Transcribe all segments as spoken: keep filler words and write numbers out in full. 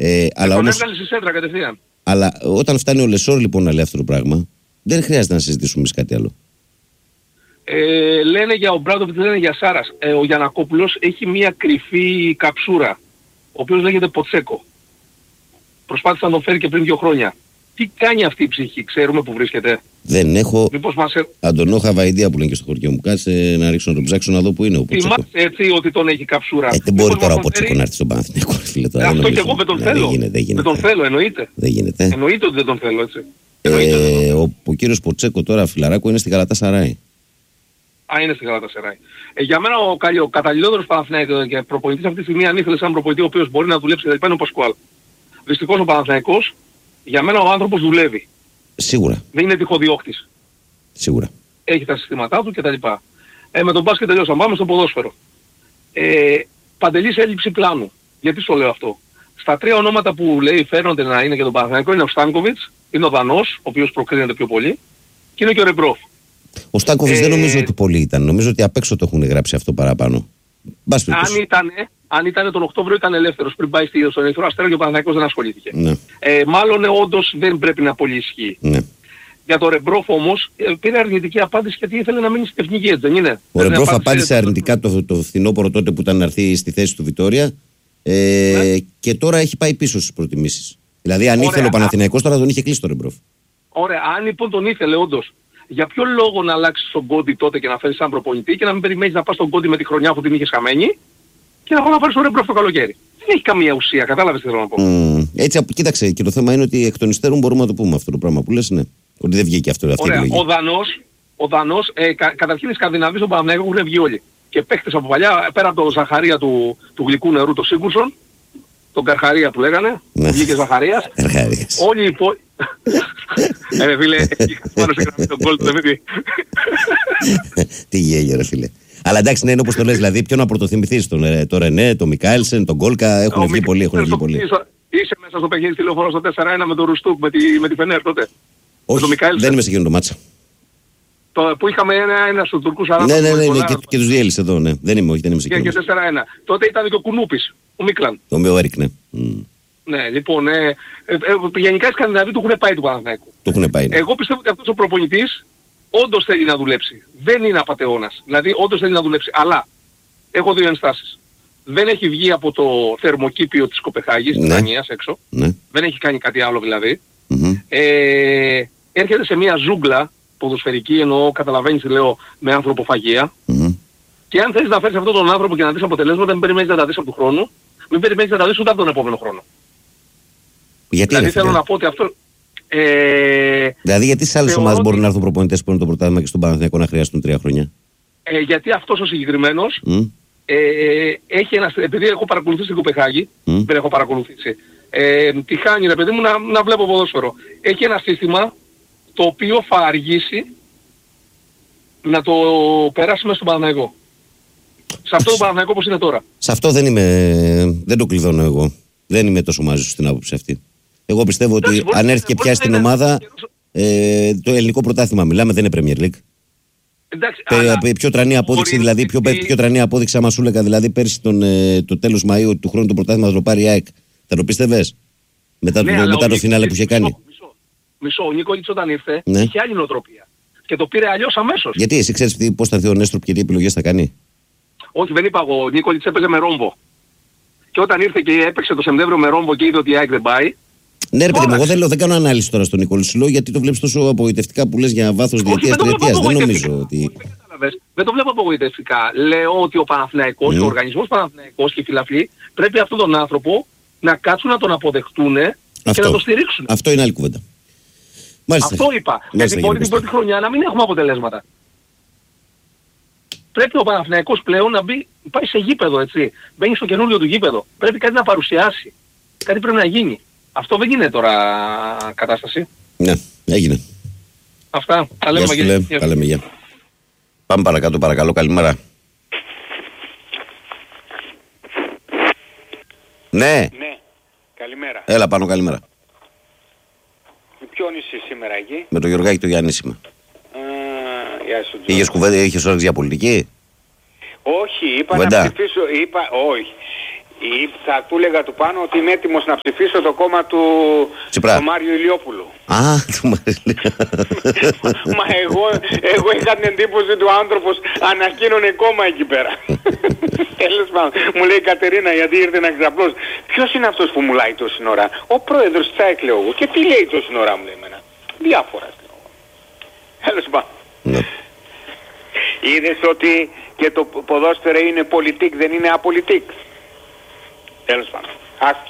Ε, αλλά τον όμως, έβγαλε στη σέντρα κατευθείαν. Αλλά όταν φτάνει ο Λεσόρ λοιπόν να λέει αυτό το πράγμα, δεν χρειάζεται να συζητήσουμε εμείς κάτι άλλο. Ε, λένε για ο Μπράντοβιτς, λένε για Σάρας. Ε, ο Γιαννακόπουλος έχει μια κρυφή καψούρα, ο οποίος λέγεται Ποτσέκο. Προσπάθησε να τον φέρει και πριν δύο χρόνια. Τι κάνει αυτή η ψυχή, ξέρουμε που βρίσκεται? Δεν έχω. Μήπως μας... Αντωνό Χαβαϊδία που λένε και στο χωριό μου. Κάτσε να ρίξω να τον ψάξω να δω που είναι ο Ποτσέκο. Θυμάσαι έτσι ότι τον έχει καψούρα. Ε, δεν μπορεί τώρα ο Ποτσέκο να έρθει στον Παναθηναϊκό. Αυτό και εγώ δεν τον θέλω. Δεν τον θέλω, εννοείται. Δεν γίνεται. Εννοείται ότι δεν τον θέλω, έτσι. Ε, ο, ο κύριος Ποτσέκο τώρα, φιλαράκο, είναι στη Γαλατάσαράι. Α, είναι στη Γαλατάσαράι. Ε, για μένα ο, ο καταλληλότερος Παναθηναϊκός και προπονητής αυτή τη στιγμή, αν ήθελε σαν προπονητή ο οποίος μπορεί να δουλέψει, δηλαδή είναι ο Πασκουάλ. Δυστυχώς ο Παναθηναϊκός, για μένα ο άνθρωπος δουλεύει. Σίγουρα. Δεν είναι τυχοδιώκτης. Σίγουρα. Έχει τα συστήματά του κτλ. Ε, με τον μπάσκετ τελειώσαμε. Πάμε στο ποδόσφαιρο. Ε, Παντελής έλλειψη πλάνου. Γιατί στο λέω αυτό? Στα τρία ονόματα που λέει φέρνονται να είναι για τον Παναθηναϊκό είναι ο Στάνκοβιτς, είναι ο Δανός, ο οποίος προκρίνεται πιο πολύ, και είναι και ο Ρεμπρόφ. Ο Στάνκοβιτς ε, δεν νομίζω ότι πολύ ήταν. Νομίζω ότι απ' έξω το έχουν γράψει αυτό παραπάνω. Αν ήταν, αν ήταν τον Οκτώβριο ήταν ελεύθερος πριν πάει στον Ερυθρό Αστέρα και ο Παναθηναϊκός δεν ασχολήθηκε. Ναι. Ε, μάλλον ε, όντως δεν πρέπει να πολύ ισχύει. Ναι. Για τον Ρεμπρόφ όμως πήρε αρνητική απάντηση γιατί ήθελε να μείνει στην εθνική, έτσι δεν είναι? Ο Ρεμπρόφ απάντησε αρνητικά το, το φθινόπωρο τότε που ήταν να έρθει στη θέση του Βιτόρια ε, ναι. Και τώρα έχει πάει πίσω στις προτιμήσεις. Δηλαδή αν Ωραία. ήθελε ο Παναθηναϊκός τώρα τον είχε κλείσει τον Ρεμπρόφ. Ωραία, αν λοιπόν τον ήθελε όντως, για ποιο λόγο να αλλάξεις τον Κόντι τότε και να φέρεις σαν προπονητή και να μην περιμένεις να πας στον Κόντι με τη χρονιά που την είχες χαμένη και να πάω να πάρεις τον Ρεμπρόφ το καλοκαίρι? Δεν έχει καμία ουσία, κατάλαβες τι θέλω να πω. Mm, έτσι, κοίταξε, και το θέμα είναι ότι εκ των υστέρων μπορούμε να το πούμε αυτό το πράγμα που λες, ναι. Ότι δεν βγήκε αυτό. Αυτή Ωραία, η ο Δανός, ο Δανός ε, κα, καταρχήν οι Σκανδιναβοί στον Παναθηναϊκό έχουν βγει όλοι. Και παίχτες από παλιά, πέρα από το Ζαχαρία του, του γλυκού νερού, το Σίγκουρσον, τον Καρχαρία που λέγανε, ναι. Βγήκε Ζαχαρίας. Όλοι οι υπόλοιποι... Ε, φίλε, πάνω σε γραμμή τον γκολ του Δεμίτη. Τι γέλιο ρε φίλε. Αλλά εντάξει, ναι, είναι όπως το λες, δηλαδή ποιο να πρωτοθυμηθείς, τον, τον Ρενέ, τον Μικάελσεν, τον Γκόλκα, έχουν βγει πολλοί, έχουν βγει πολλοί. Είσαι μέσα στο παιχνίδι τηλεφόρο στο τέσσερα ένα με τον Ρουστούκ, με τη, με τη Φενέρ τότε? Όχι, δεν είμαι σε εκείνο το μάτσα. Το, που είχαμε ένα, ένα στους Τουρκούς Αράπους. Ναι, ναι, ναι, ναι, και, και τους διέλυσε εδώ, ναι. Δεν είμαι, όχι, δεν είμαι σε εκείνο. Και, και τέσσερα ένα. Τότε ήταν και ο Κουνούπης, ο Μίκλαν. Το με ο Έρικ, ναι. Mm. Ναι, λοιπόν, ε, ε, ε, γενικά οι Σκανδιναβοί του έχουν πάει του Παναθηναϊκού. Το έχουν πάει. Ναι. Εγώ πιστεύω ότι αυτός ο προπονητής όντως θέλει να δουλέψει. Δεν είναι απατεώνας. Δηλαδή όντως θέλει να δουλέψει. Αλλά έχω δύο ενστάσεις. Δεν έχει βγει από το θερμοκήπιο της Κοπεχάγης, της Δανίας έξω. Ναι. Δεν έχει κάνει κάτι άλλο δηλαδή. Mm-hmm. Ε, έρχεται σε μια ζούγκλα ποδοσφαιρική, εννοώ, καταλαβαίνεις τι λέω, με ανθρωποφαγία. Mm-hmm. Και αν θέλεις να φέρεις αυτόν τον άνθρωπο και να δεις αποτελέσματα, μην περιμένεις να τα δεις από του χρόνου, μην περιμένεις να τα δεις ούτε από τον επόμενο χρόνο. Γιατί δηλαδή θέλω να πω ότι αυτό... Ε, δηλαδή γιατί σε άλλες ομάδες μπορούν να έρθουν προπονητές που είναι το πρωτάθλημα και στον Παναθηναϊκό να χρειαστούν τρία χρόνια? Ε, γιατί αυτός ο συγκεκριμένος mm. ε, έχει ένα... Επειδή έχω παρακολουθήσει την Κοπεχάγη, mm. δεν έχω παρακολουθήσει, ε, τη χάνει ρε παιδί μου να, να βλέπω ποδόσφαιρο. Έχει ένα σύστημα το οποίο θα αργήσει να το περάσει μέσα στον Παναθηναϊκό. Σε αυτό το Παναθηναϊκό όπως είναι τώρα. Σε αυτό δεν είμαι, δεν το κλειδώνω εγώ. Δεν είμαι τόσο μαζί σου στην άποψη αυτή. Εγώ πιστεύω ότι μπορεί, αν έρθει και πιάσει την ομάδα, ε, το ελληνικό πρωτάθλημα μιλάμε, δεν είναι Premier League. Εντάξει, Πε, αλλά πιο τρανή απόδειξη, δηλαδή, πιο, πιο τρανή απόδειξη άμα σου έλεγα, δηλαδή πέρσι τον, ε, το τέλος Μαΐου του χρόνου το πρωτάθλημα θα το πάρει η ΑΕΚ. Θα το πίστευες? Μετά, ναι, το, μετά το φινάλε που είχε κάνει. Μισό, μισό, μισό. Ο Νίκολιτς όταν ήρθε, ναι, είχε άλλη νοοτροπία. Και το πήρε αλλιώς αμέσως. Γιατί εσύ ξέρεις πώς θα έρθει ο Νέστροπ και τι επιλογές θα κάνει? Όχι, δεν είπα εγώ. Ο Νίκολιτς έπαιζε με ρόμβο. Και όταν ήρθε και έπαιξε το Σεπτέμβριο με ρόμβο και είδε ότι η ΑΕΚ δεν πάει. Ναι, ρε παιδί μου, εγώ δεν, λέω, δεν κάνω ανάλυση τώρα στον Νίκολιτς. Λέω γιατί το βλέπεις τόσο απογοητευτικά που λες για βάθος διετίας, τριετίας. Δεν νομίζω ότι. Δεν το βλέπω απογοητευτικά. Λέω ότι ο Παναθηναϊκός, mm. ο οργανισμός Παναθηναϊκός και οι φιλαθλοί πρέπει αυτόν τον άνθρωπο να κάτσουν να τον αποδεχτούν και να τον στηρίξουν. Αυτό είναι άλλη κουβέντα. Μάλιστα. Αυτό είπα. Γιατί μπορεί την πρώτη χρονιά να μην έχουμε αποτελέσματα. Πρέπει ο Παναθηναϊκός πλέον να μπει, πάει σε γήπεδο, έτσι. Μπαίνει στο καινούριο του γήπεδο. Πρέπει κάτι να παρουσιάσει. Κάτι πρέπει να γίνει. Αυτό δεν γίνεται τώρα κατάσταση. Ναι, έγινε. Αυτά. Τα λέμε, Βαγγέλη. Τα λέμε, γεια. Πάμε παρακάτω, παρακαλώ. Καλημέρα. Ναι. Ναι. Καλημέρα. Έλα πάνω, καλημέρα. Με ποιον είσαι σήμερα εκεί? Με τον Γιωργάκη του Γιάννη είμαι. Γεια σου. Είχες κουβέντα, είχες όρεξη για πολιτική? Όχι, είπα Κουβέντα. να ψηφίσω, είπα, όχι. Ή θα του έλεγα του πάνω ότι είμαι έτοιμος να ψηφίσω το κόμμα του, του Μάριου Ηλιόπουλου. Α, του Μάριου. Μα εγώ, εγώ είχα την εντύπωση ότι ο άνθρωπος ανακοίνωνε κόμμα εκεί πέρα. Τέλος πάντων, μου λέει η Κατερίνα γιατί ήρθε να ξαπλώσει. Ποιος είναι αυτός που μιλάει τόση ώρα? Ο πρόεδρος της ΑΕΚ, λέω εγώ. Και τι λέει τόση ώρα, μου λέει εμένα? Διάφορα. Τέλος πάντων. Ναι. Είδες ότι και το ποδόσφαιρο είναι πολιτικ, δεν είναι απολιτικ. Τέλος πάντων. Άστο.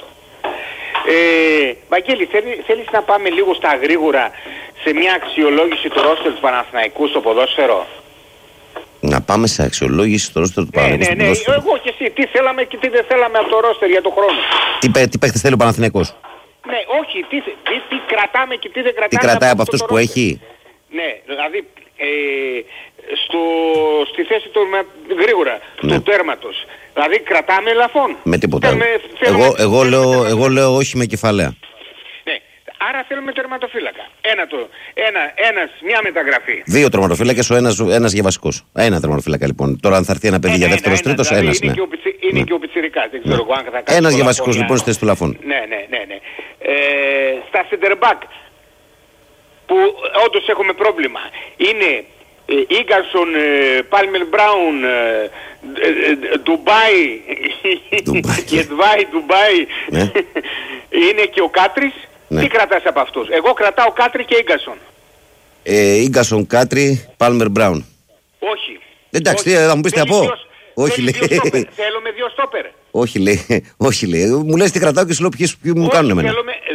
Ε, Βαγγέλη, θέλει, θέλεις να πάμε λίγο στα γρήγορα σε μια αξιολόγηση του ρόστερ του Παναθηναϊκού στο ποδόσφαιρο? Να πάμε σε αξιολόγηση στο ρόστερ του Παναθηναϊκού. Ναι, ναι, ναι. Εγώ και εσύ. Τι θέλαμε και τι δεν θέλαμε από το ρόστερ για το χρόνο. Τι, τι παίχτες θέλει ο Παναθηναϊκός? Ναι, όχι. Τι, τι, τι κρατάμε και τι δεν κρατάμε. Τι κρατάει από αυτούς που έχει? Ναι, δηλαδή ε, στο, στη θέση του γρήγορα, ναι, του τέρματος. Δηλαδή κρατάμε ελαφών. Με τίποτα. Θέλουμε, θέλουμε, εγώ, εγώ, θέλουμε λέω, εγώ λέω όχι με κεφαλαία. Ναι. Άρα θέλουμε τερματοφύλακα. Ένα το, ένα, ένας, μια μεταγραφή. Δύο τερματοφύλακες, ο ένας, ένας για βασικός. Ένα τερματοφύλακα λοιπόν. Τώρα αν θα έρθει ένα παιδί ένα, για δεύτερος, ένα, τρίτος, δηλαδή ένας. Είναι, ναι, και, ο πιτσι, είναι ναι, και ο Πιτσιρικάς. Δεν ξέρω, ναι, αν θα ένας για βασικός λοιπόν στη θέση του Λαφών. Ναι, ναι, ναι. ναι. Ε, στα center back που όντως έχουμε πρόβλημα είναι Ίγκαρσον, Πάλμερ Μπράουν, Ντουμπάι, Γετβάι, Ντουμπάι, είναι και ο Κάτρης. Ναι. Τι κρατάς από αυτούς? Εγώ κρατάω Κάτρη και Ίγκαρσον. Ίγκαρσον, Κάτρη, Πάλμερ Μπράουν. Όχι. Εντάξει, τι θα μου πεις τι θα πω? Όχι, λέει. Θέλω με δύο στόπερ. Όχι, λέει. Όχι, λέει. Μου λες τι κρατάω και σου λέω ποιοι μου κάνουν εμένα.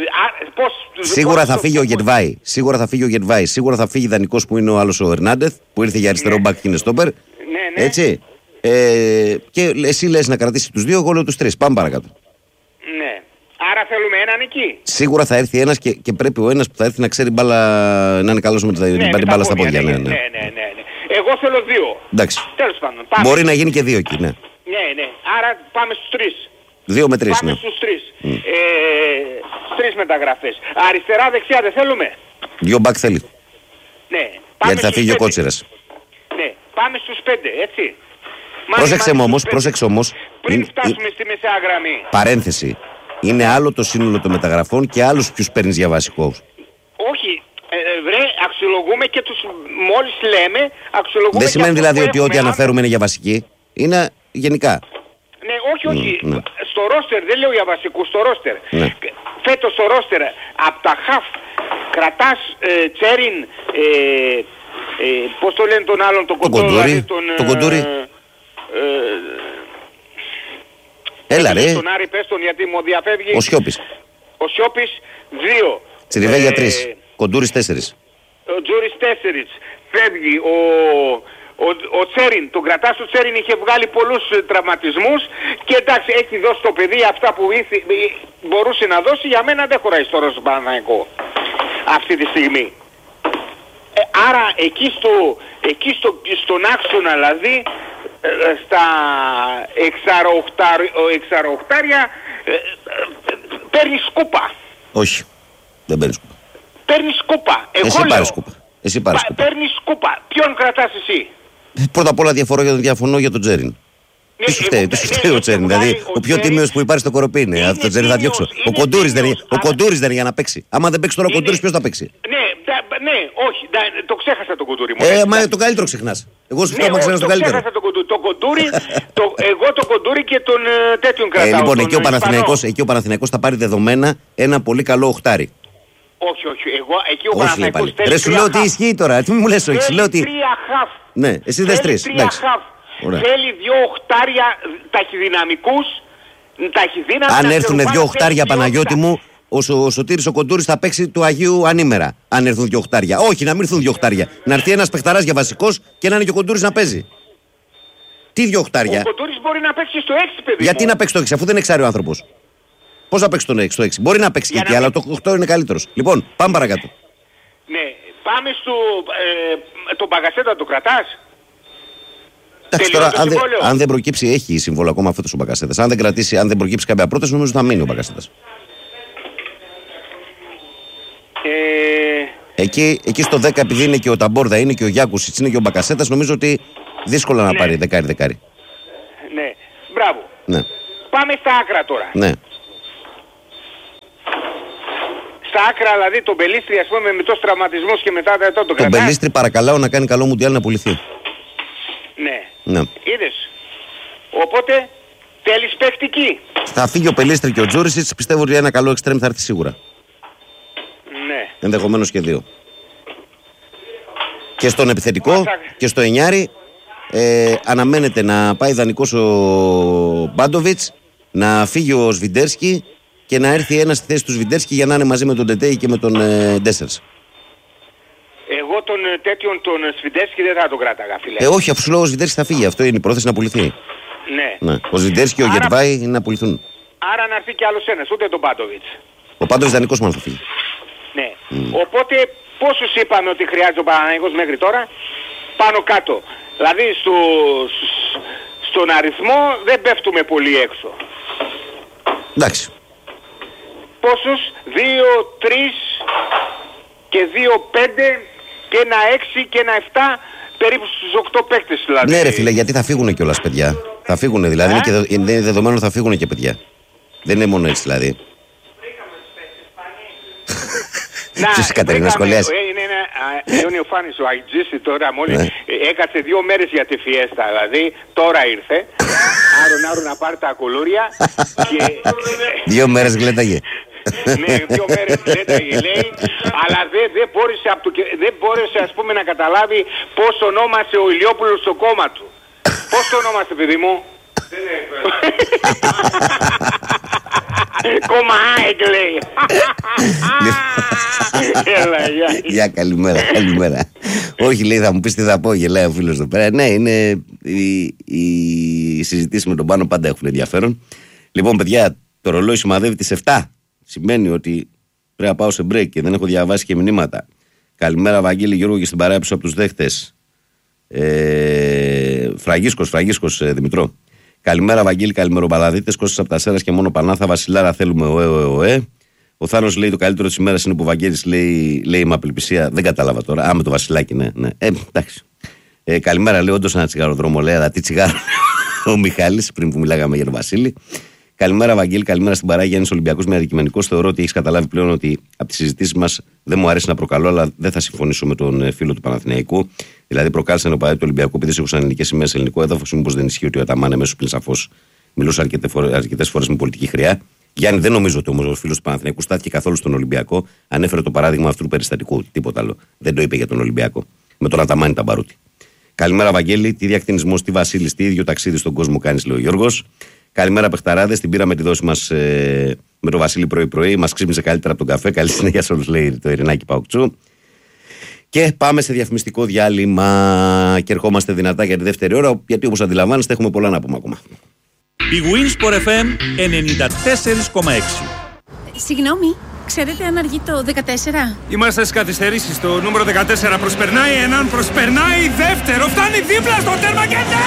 Σίγουρα θα φύγει ο Γετβάη. Σίγουρα θα φύγει ο Γετβάη. Σίγουρα θα φύγει δανεικός που είναι ο άλλος ο Ερνάντεθ που ήρθε για αριστερό μπακ και είναι στόπερ. Ναι, ναι. Έτσι. Ε, και εσύ λες να κρατήσει τους δύο, εγώ λέω τους τρεις. Πάμε παρακάτω. Ναι. Άρα θέλουμε έναν εκεί. Σίγουρα θα έρθει ένας και, και πρέπει ο ένας που θα έρθει να ξέρει μπάλα, να είναι καλός με την ναι, μπάλα στα πόδια. Ναι, ναι, ναι, ναι, ναι. Εγώ θέλω δύο. Εντάξει. Τέλος πάντων. Πάμε. Μπορεί να γίνει και δύο εκεί, ναι. Ναι, ναι. Άρα πάμε στους τρεις. Δύο με τρεις, πάμε ναι. στους τρεις. Mm. Ε, τρεις μεταγραφές. Αριστερά, δεξιά δεν θέλουμε. Δύο μπακ θέλει. Ναι. Γιατί θα φύγει πέντε. Ο Κότσιρας. Ναι. Πάμε στους πέντε, έτσι. Πρόσεξε μου όμως, πρόσεξε όμως. Πριν είναι, φτάσουμε στη μεσαία γραμμή. Παρένθεση. Είναι άλλο το σύνολο των μεταγραφών και άλλους ποιους παίρνεις για βασικούς. Όχι. Ε, βρε, αξιολογούμε και τους μόλις λέμε, αξιολογούμε. Δεν σημαίνει δηλαδή ότι ό,τι αναφέρουμε είναι για βασική. Είναι γενικά. Ναι, όχι, όχι. Mm, ναι. Στο ρόστερ, δεν λέω για βασικούς, στο ρόστερ. Ναι. Φέτος στο ρόστερ, από τα χαφ, κρατάς ε, Τσέριν, ε, ε, πώς το λένε τον άλλον, τον Κοντούρι. Δηλαδή, τον, τον Κοντούρι. Ε, ε, Έλα ρε. Τον Άρη πες τον γιατί μου διαφεύγει. Ο Σιώπης. Ο Σιώπης, δύο. Τσιριβέλια ε, τρεις. Κοντούρις τέσσερις. Ο Τζούρις τέσσερις. Φεύγει ο... Ο, ο Τσέριν, τον κρατάς, ο Τσέριν είχε βγάλει πολλούς ε, τραυματισμούς και εντάξει έχει δώσει το παιδί αυτά που ήθι, ε, μπορούσε να δώσει, για μένα δεν χωράει στο Ρώσο Παναθηναϊκό αυτή τη στιγμή. Ε, άρα εκεί, στο, εκεί στο, στον άξονα δηλαδή ε, στα εξαροχτάρια ε, ε, παίρνει σκούπα. Όχι, δεν παίρνει σκούπα. Παίρνει σκούπα. Εγώ Εσύ λέω, πάρεις σκούπα. Εσύ πάρεις σκούπα. Παίρνει σκούπα. Ποιον κρατάς εσύ? Πρώτα απ' όλα διαφορώ για τον διαφωνώ για τον Τζέριν. Τι σου φταίει, τι σου φταίει ο Τσέριν? Δηλαδή, ο πιο τίμιος που υπάρχει στο κοροπή είναι. Αυτό τον Τζέριν θα διώξω. Ο Κοντούρης δεν είναι για να παίξει. Άμα δεν παίξει τώρα ο Κοντούρης, ποιος θα παίξει? Ναι, ναι, όχι, το ξέχασα τον Κοντούρη. Ε, μα το καλύτερο ξεχνάς. Εγώ σου φταίω να ξεχνάς το καλύτερο. Το Κοντούρη, εγώ το Κοντούρη και τον τέτοιον κρατάω. Λοιπόν, εκεί ο Παναθηναϊκός θα πάρει δεδομένα ένα πολύ καλό οχτάρι. Όχι, όχι, εγώ εκεί ο Παναθηναϊκός θέλει. Ρε σου λέω ότι ισχύει τώρα, τι μου λες όχι, σου λέω ότι... Τρία χαφ. Ναι, εσύ δες τρεις. Τρία χαφ. Θέλει δύο οχτάρια ταχυδυναμικούς, ταχυδύναμοι. Αν έρθουν δύο οχτάρια, Παναγιώτη μου, ο Σωτήρης ο Κοντούρης θα παίξει του Αγίου ανήμερα. Αν έρθουν δύο οχτάρια. Όχι, να μην έρθουν δύο οχτάρια. Να έρθει ένας παιχταράς για βασικός και να είναι και ο Κοντούρης να παίζει. Τι δύο οχτάρια? Ο Κοντούρης μπορεί να παίξει στο έξι, παιδί. Γιατί να παίξει το έξι, αφού δεν εξάρει ο άνθρωπος? Πώς θα παίξει τον έξι, το έξι? Μπορεί να παίξει και εκεί, αλλά το οκτώ είναι καλύτερος. Λοιπόν, πάμε παρακάτω. Ναι, πάμε στο... Ε, τον Μπαγκασέτα το κρατάς? Εντάξει, τώρα, αν, δε, αν δεν προκύψει, έχει σύμβολο ακόμα φέτος ο Μπαγκασέτας. Αν δεν κρατήσει, αν δεν προκύψει κάποια πρόταση, νομίζω θα μείνει ο Μπαγκασέτας. Ε... Εκεί, εκεί στο δέκα, επειδή είναι και ο Ταμπόρδα, είναι και ο Γιάκουσιτς, είναι και ο Μπαγκασέτας, νομίζω ότι δύσκολα να ναι. πάρει δεκάρι-δεκάρι. Ναι, μπράβο. Ναι. πάμε στα άκρα τώρα. Ναι. Στα άκρα δηλαδή τον Μπελίστρη, ας πούμε, με τόσο τραυματισμός και μετά δεν το, το Τον Μπελίστρη παρακαλάω να κάνει καλό Μουντιάλ να πουληθεί. Ναι. Ναι. Είδες. Οπότε θέλεις παιχτική. Θα φύγει ο Πελίστρη και ο Τζούρισιτς, πιστεύω ότι ένα καλό εξτρέμ θα έρθει σίγουρα. Ναι. Ενδεχομένως και δύο. Και στον επιθετικό Μάσα... και στο εννιάρι ε, αναμένεται να πάει δανεικός ο Μπάντοβιτς, να φύγει ο Σβιντέρσκι και να έρθει ένας στη θέση του Σβιντέρσκι για να είναι μαζί με τον Τετέι και με τον ε, Ντέσσερς. Εγώ τον τέτοιον τον Σβιντέρσκι δεν θα τον κράταγα, φίλε. Ε, όχι, αφού σου λέω ο Σβιντέρσκι θα φύγει. Αυτό είναι η πρόθεση να πουληθεί. Ναι. Ναι. Ο Σβιντέρσκι και ο Άρα... Γετβάη είναι να πουληθούν. Άρα να έρθει κι άλλος ένας, ούτε τον Μπάντοβιτς. Ο Πάντοβιτς δανεικός μόνο θα φύγει. Ναι. Mm. Οπότε πόσους είπαμε ότι χρειάζεται ο Παναθηναϊκός μέχρι τώρα? Πάνω κάτω. Δηλαδή στο, στον αριθμό δεν πέφτουμε πολύ έξω. Εντάξει. Πόσους? Δύο, τρεις και δύο, πέντε και ένα έξι και ένα εφτά, περίπου στους οκτώ παίκτες δηλαδή. Ναι ρε φίλε, γιατί θα φύγουν κιόλας παιδιά. Θα φύγουν δηλαδή, είναι, και δεδο, είναι δεδομένο θα φύγουν και παιδιά. Δεν είναι μόνο έτσι δηλαδή. Ποιος η Κατερίνα σχολιάζει? Είναι ένα αιώνιο Φάνης ο Αιτζής τώρα μόλις έκατσε δύο μέρες για τη φιέστα, δηλαδή τώρα ήρθε. Άρον άρον να πάρει τα κουλούρια και... Δύο μέρες γλέταγε. Ναι, δύο μέρες γλέταγε λέει, αλλά δεν δε μπόρεσε, απ' το, δεν μπόρεσε ας πούμε να καταλάβει πώς ονόμασε ο Ηλιόπουλος στο κόμμα του. Πώς το ονόμασε παιδί μου? Κομμάικ λέει. Γεια, καλημέρα, καλημέρα. Όχι λέει θα μου πεις τι θα πω, γελάει ο φίλος εδώ πέρα. Ναι, είναι οι συζητήσεις με τον Πάνο πάντα έχουν ενδιαφέρον. Λοιπόν παιδιά, το ρολόι σημαδεύει τις επτά. Σημαίνει ότι πρέπει να πάω σε break και δεν έχω διαβάσει και μηνύματα. Καλημέρα Βαγγέλη, Γιώργο και στην παρέα πίσω από τους δέχτες. ε, Φραγίσκος, Φραγίσκος ε, Δημητρό. Καλημέρα Βαγγέλη, καλημεροπαλαδίτες. Κώστας από τα Σέρας και μόνο Πανάθα. Βασιλάρα θέλουμε οέ, οέ, οέ. Ο Θάνος λέει το καλύτερο της ημέρας είναι που ο Βαγγέλης λέει, λέει με απελπισία. Δεν κατάλαβα τώρα. Α, με το Βασιλάκι, ναι. ναι. Ε, εντάξει. Ε, καλημέρα, λέει όντως ένα τσιγαροδρόμο. Λέει, αλλά τι τσιγάρο. Ο Μιχάλης, πριν που μιλάγαμε για τον Βασίλη. Καλημέρα, Βαγγέλη, καλημέρα στην παράγεια. Γιάννης Ολυμπιακός με αντικειμενικός. Θεωρώ ότι έχεις καταλάβει πλέον ότι από τις συζητήσεις μας δεν μου αρέσει να προκαλώ, αλλά δεν θα συμφωνήσω με τον φίλο του Παναθηναϊκού. Δηλαδή, προκάλεσε ένα παδί του Ολυμπιακού επειδή έχουν ελληνικές σημαίες σε ελληνικό έδαφος. Μήπως δεν ισχύει ότι ο Αταμάν εμέσω πλην σαφώς μιλούσε αρκετές φορές με πολιτική χρειά. Γιάννη, δεν νομίζω ότι όμως ο φίλος του Παναθηναϊκού στάθηκε καθόλου στον Ολυμπιακό. Ανέφερε το παράδειγμα αυτού του περιστατικού. Τίποτα άλλο. Δεν το είπε για τον Ολυμπιακό. Με τον Αταμάν ήταν παρούτη. Καλημέρα, Βαγγέλη. Τι διακτηνισμός, τι Βασίλης, τι ίδιο ταξίδι στον κόσμο κάνεις, λέει ο Γιώργος. Καλημέρα, παιχταράδες. Την πήραμε τη δόση μας ε, με τον Βασίλη πρωί-πρωί. Μας ξύπνησε καλύτερα από τον καφέ. Καλή συνέχεια σε όλους, λέει το Ειρηνάκι Παουκτσού. Και πάμε σε διαφημιστικό διάλειμμα. Και ερχόμαστε δυνατά για τη δεύτερη ώρα. Γιατί όπως αντιλαμβάνεστε, έχουμε πολλά να πούμε ακόμα. Η Winsport εφ εμ ενενήντα τέσσερα κόμμα έξι. Συγγνώμη, ξέρετε αν αργεί το δεκατέσσερα? Είμαστε στις καθυστερήσεις. Το νούμερο δεκατέσσερα προσπερνάει έναν, προσπερνάει δεύτερο. Φτάνει δίπλα στο τέρμα και ναι!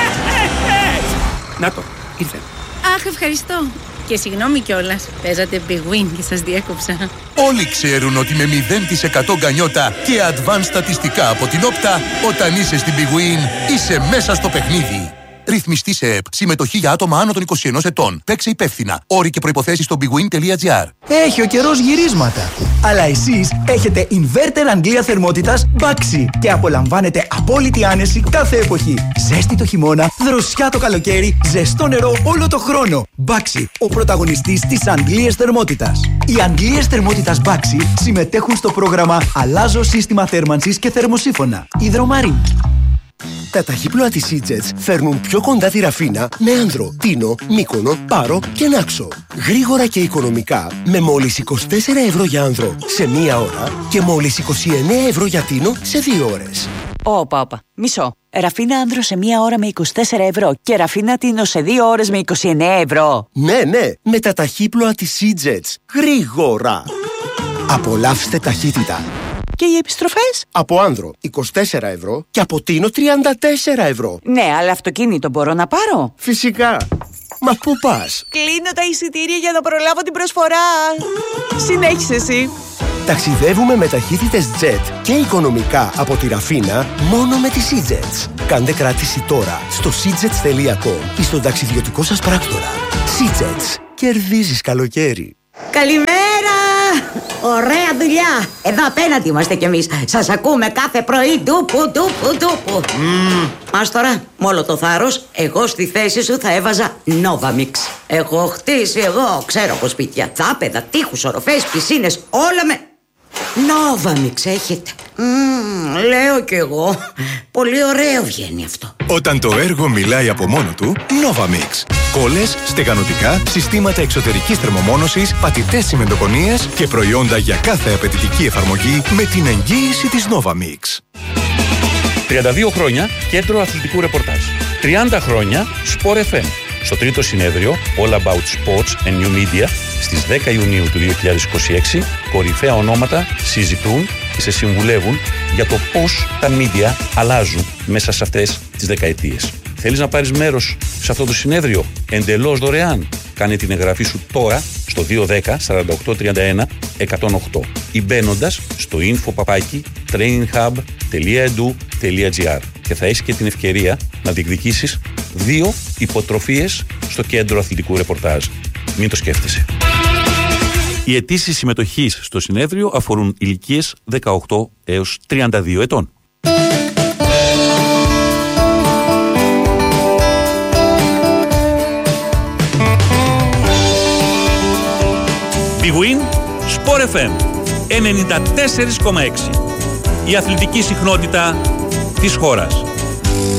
Να το, ήρθε. Αχ, ευχαριστώ. Και συγγνώμη κιόλας, παίζατε Big Win και σας διέκοψα. Όλοι ξέρουν ότι με μηδέν τοις εκατό γκανιότα και advanced στατιστικά από την Όπτα, όταν είσαι στην Big Win, είσαι μέσα στο παιχνίδι. Ρυθμιστή σε ΕΠ. Συμμετοχή για άτομα άνω των είκοσι ενός ετών. Παίξε υπεύθυνα. Όροι και προϋποθέσεις στο bigwin τελεία gr. Έχει ο καιρός γυρίσματα. Αλλά εσείς έχετε inverter αντλία θερμότητας Baxi και απολαμβάνετε απόλυτη άνεση κάθε εποχή. Ζέστη το χειμώνα, δροσιά το καλοκαίρι, ζεστό νερό όλο το χρόνο. Baxi, ο πρωταγωνιστής της αντλίας θερμότητας. Οι αντλίες θερμότητας Baxi συμμετέχουν στο πρόγραμμα Αλλάζω σύστημα θέρμανσης και θερμοσύφωνα. Υδρομαρίν. Τα ταχύπλοα της E-Jets φέρνουν πιο κοντά τη Ραφίνα με Άνδρο, Τίνο, Μύκονο, Πάρο και Νάξο. Γρήγορα και οικονομικά με μόλις είκοσι τέσσερα ευρώ για Άνδρο σε μία ώρα και μόλις είκοσι εννέα ευρώ για Τίνο σε δύο ώρες. Όπα, όπα. Μισό. Ραφίνα Άνδρο σε μία ώρα με είκοσι τέσσερα ευρώ και Ραφίνα Τίνο σε δύο ώρες με είκοσι εννέα ευρώ. Ναι, ναι. Με τα ταχύπλοα της E-Jets. Γρήγορα. Απολαύστε ταχύτητα. Και οι επιστροφές? Από Άνδρο είκοσι τέσσερα ευρώ και από Τίνο τριάντα τέσσερα ευρώ. Ναι, αλλά αυτοκίνητο μπορώ να πάρω? Φυσικά. Μα πού πας? Κλείνω τα εισιτήρια για να προλάβω την προσφορά. Συνέχισε εσύ. Ταξιδεύουμε με ταχύτητες jet και οικονομικά από τη Ραφίνα μόνο με τη SeaJets. Κάντε κράτηση τώρα στο seajets τελεία com ή στον ταξιδιωτικό σας πράκτορα. SeaJets. Κερδίζεις καλοκαίρι. Καλημέρα! Ωραία δουλειά! Εδώ απέναντι είμαστε κι εμείς. Σας ακούμε κάθε πρωί. Ντούπου, ντούπου, ντούπου. Mm. Μας τώρα, με όλο το θάρρος, εγώ στη θέση σου θα έβαζα Novamix. Έχω χτίσει εγώ, ξέρω από σπίτια, δάπεδα, τείχους, οροφές, πισίνες, όλα με... Novamix έχετε. Mm, λέω κι εγώ. Πολύ ωραίο βγαίνει αυτό. Όταν το έργο μιλάει από μόνο του, Novamix. Κόλλες, στεγανοτικά, συστήματα εξωτερικής θερμομόνωσης, πατητές τσιμεντοκονίες και προϊόντα για κάθε απαιτητική εφαρμογή με την εγγύηση της Novamix. τριάντα δύο χρόνια κέντρο αθλητικού ρεπορτάζ. τριάντα χρόνια Sport εφ εμ. Στο τρίτο συνέδριο All About Sports and New Media στις δέκα Ιουνίου του δύο χιλιάδες είκοσι έξι, κορυφαία ονόματα συζητούν και σε συμβουλεύουν για το πώς τα media αλλάζουν μέσα σε αυτές τις δεκαετίες. Θέλεις να πάρεις μέρος σε αυτό το συνέδριο εντελώς δωρεάν? Κάνε την εγγραφή σου τώρα στο δύο ένα μηδέν σαράντα οκτώ τριάντα ένα εκατόν οκτώ ή μπαίνοντας στο info παπάκι traininghub τελεία edu τελεία gr και θα έχεις και την ευκαιρία να διεκδικήσεις δύο υποτροφίες στο κέντρο αθλητικού ρεπορτάζ. Μην το σκέφτεσαι. Οι αιτήσεις συμμετοχής στο συνέδριο αφορούν ηλικίες δεκαοκτώ έως τριάντα δύο ετών. Big Win Sport εφ εμ ενενήντα τέσσερα κόμμα έξι. Η αθλητική συχνότητα της χώρας.